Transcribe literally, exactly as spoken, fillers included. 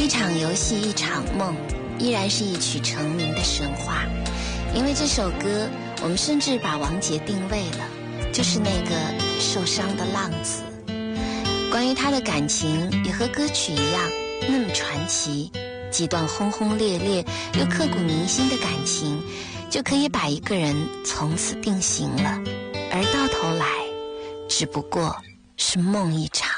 一场游戏一场梦，依然是一曲成名的神话。因为这首歌，我们甚至把王杰定位了，就是那个受伤的浪子。关于他的感情也和歌曲一样那么传奇，几段轰轰烈烈又刻骨铭心的感情就可以把一个人从此定型了，而到头来只不过是梦一场。